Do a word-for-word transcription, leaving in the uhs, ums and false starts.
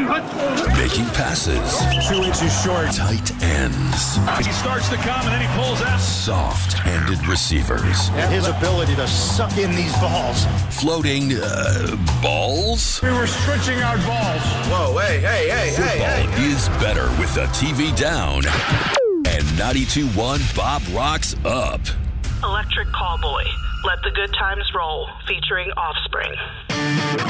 Making passes. Two inches short. Tight ends. He starts to come and then he pulls out. Soft-handed receivers. And his ability to suck in these balls. Floating uh, balls? We were stretching our balls. Whoa, hey, hey, hey, Football hey, hey. is better with the T V down. And ninety-two point one Bob Rocks up. Electric Callboy. Let the Good Times Roll, featuring Offspring.